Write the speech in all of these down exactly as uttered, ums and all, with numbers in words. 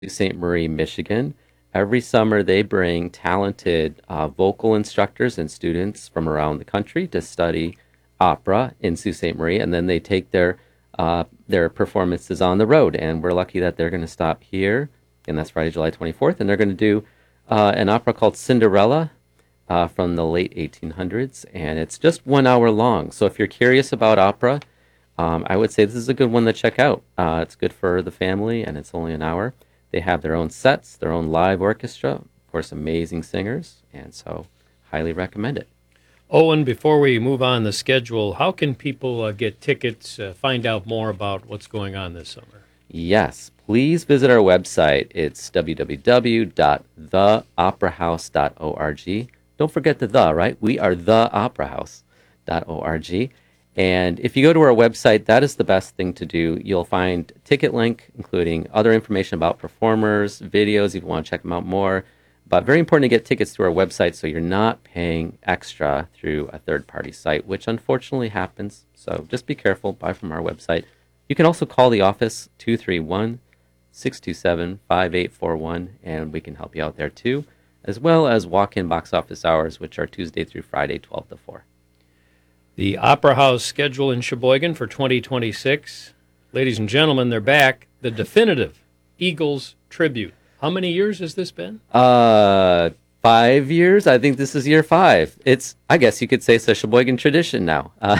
Saint Marie, Michigan. Every summer, they bring talented uh, vocal instructors and students from around the country to study opera in Sault Ste. Marie, and then they take their uh, their performances on the road. And we're lucky that they're going to stop here, and that's Friday, July twenty-fourth, and they're going to do uh, an opera called Cinderella uh, from the late eighteen hundreds, and it's just one hour long. So if you're curious about opera, um, I would say this is a good one to check out. Uh, it's good for the family, and it's only an hour. They have their own sets, their own live orchestra, of course, amazing singers, and so highly recommend it. Owen, before we move on the schedule, how can people uh, get tickets, uh, find out more about what's going on this summer? Yes, please visit our website. It's w w w dot the opera house dot org. Don't forget the the, right? We are the opera house dot org. And if you go to our website, that is the best thing to do. You'll find ticket link, including other information about performers, videos if you want to check them out more. But very important to get tickets to our website so you're not paying extra through a third-party site, which unfortunately happens. So just be careful. Buy from our website. You can also call the office, two three one, six two seven, five eight four one, and we can help you out there too, as well as walk-in box office hours, which are Tuesday through Friday, twelve to four. The Opera House schedule in Sheboygan for twenty twenty-six. Ladies and gentlemen, they're back. The definitive Eagles tribute. How many years has this been? Uh, five years. I think this is year five. It's, I guess you could say, it's a Sheboygan tradition now. Uh,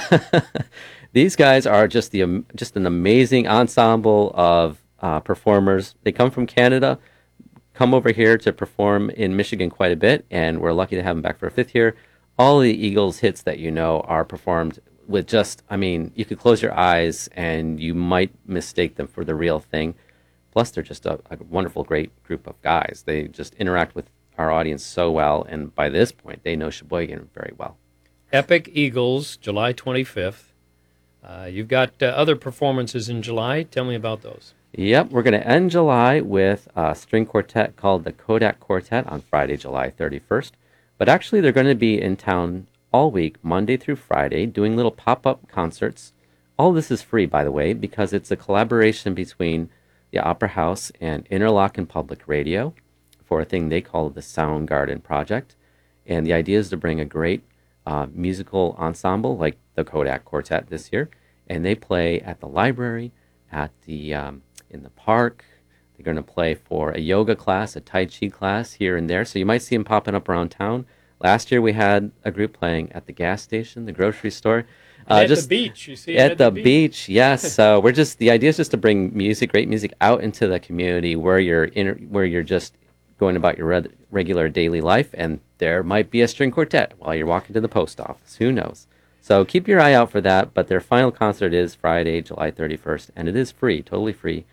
these guys are just the um, just an amazing ensemble of uh, performers. They come from Canada, come over here to perform in Michigan quite a bit, and we're lucky to have them back for a fifth year. All the Eagles hits that you know are performed with just, I mean, you could close your eyes and you might mistake them for the real thing. Plus, they're just a, a wonderful, great group of guys. They just interact with our audience so well, and by this point, they know Sheboygan very well. Epic Eagles, July twenty-fifth. Uh, you've got uh, other performances in July. Tell me about those. Yep, we're going to end July with a string quartet called the Kodak Quartet on Friday, July thirty-first. But actually, they're going to be in town all week, Monday through Friday, doing little pop-up concerts. All this is free, by the way, because it's a collaboration between the Opera House and Interlochen Public Radio for a thing they call the Soundgarden Project. And the idea is to bring a great uh, musical ensemble like the Kodak Quartet this year. And they play at the library, at the um, in the park. They're going to play for a yoga class, a Tai Chi class here and there. So you might see them popping up around town. Last year we had a group playing at the gas station, the grocery store. Uh, at just the beach. You see at, at the, the beach, beach. Yes. So we're just, the idea is just to bring music, great music out into the community where you're in, where you're just going about your red, regular daily life. And there might be a string quartet while you're walking to the post office. Who knows? So keep your eye out for that. But their final concert is Friday, July thirty-first. And it is free, totally free.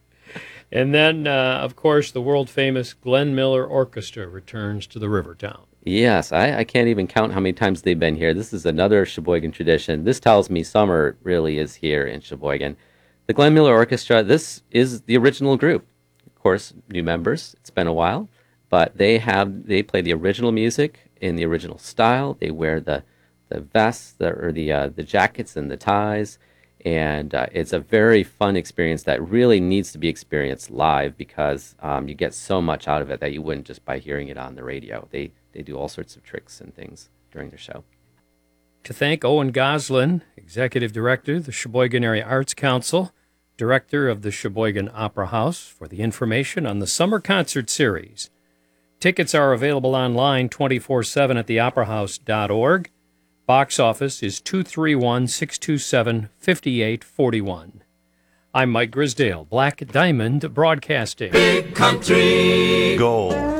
And then, uh, of course, the world-famous Glenn Miller Orchestra returns to the Rivertown. Yes, I, I can't even count how many times they've been here. This is another Sheboygan tradition. This tells me summer really is here in Sheboygan. The Glenn Miller Orchestra, this is the original group. Of course, new members, it's been a while, but they have they play the original music in the original style. They wear the the vests, the, or the uh, the jackets and the ties. And uh, it's a very fun experience that really needs to be experienced live because um, you get so much out of it that you wouldn't just by hearing it on the radio. They they do all sorts of tricks and things during their show. To thank Owen Goslin, Executive Director, the Sheboygan Area Arts Council, Director of the Sheboygan Opera House, for the information on the Summer Concert Series. Tickets are available online twenty-four seven at the opera house dot org. Box office is two three one, six two seven, five eight four one. I'm Mike Grisdale, Black Diamond Broadcasting. Big Country Gold.